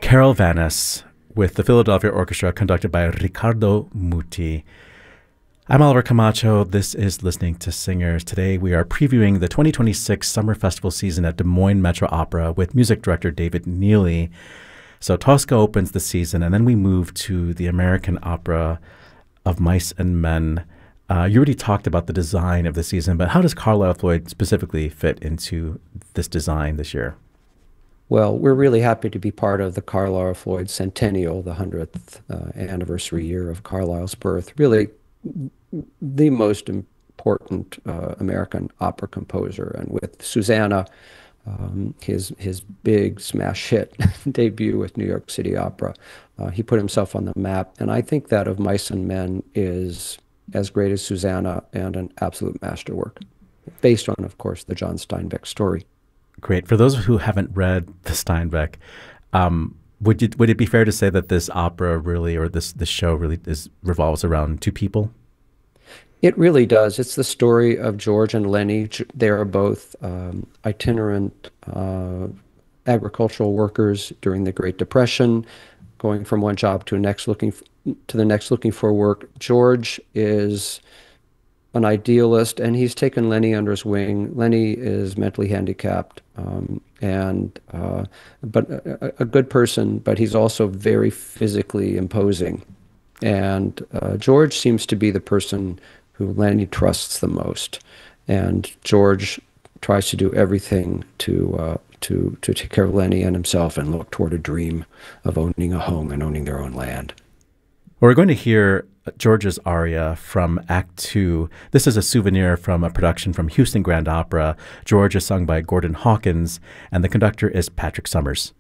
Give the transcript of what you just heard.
Carol Vanis with the Philadelphia Orchestra conducted by Ricardo Muti. I'm Oliver Camacho. This is Listening to Singers. Today we are previewing the 2026 Summer Festival season at Des Moines Metro Opera with music director David Neely. So Tosca opens the season, and then we move to the American opera of Mice and Men. You already talked about the design of the season, but how does Carlisle Floyd specifically fit into this design this year? Well, we're really happy to be part of the Carlisle Floyd Centennial, the 100th anniversary year of Carlisle's birth. Really, the most important American opera composer. And with Susanna, his big smash hit debut with New York City Opera, he put himself on the map. And I think that of Mice and Men is as great as Susanna and an absolute masterwork, based on, of course, the John Steinbeck story. Great. For those who haven't read the Steinbeck, would it be fair to say that this opera really, or this show really revolves around two people? It really does. It's the story of George and Lenny. They are both itinerant agricultural workers during the Great Depression, going from one job to the next looking for work. George is an idealist, and he's taken Lenny under his wing. Lenny is mentally handicapped, but a good person, but he's also very physically imposing. And George seems to be the person who Lenny trusts the most. And George tries to do everything to take care of Lenny and himself and look toward a dream of owning a home and owning their own land. We're going to hear George's aria from Act 2. This is a souvenir from a production from Houston Grand Opera. George is sung by Gordon Hawkins, and the conductor is Patrick Summers.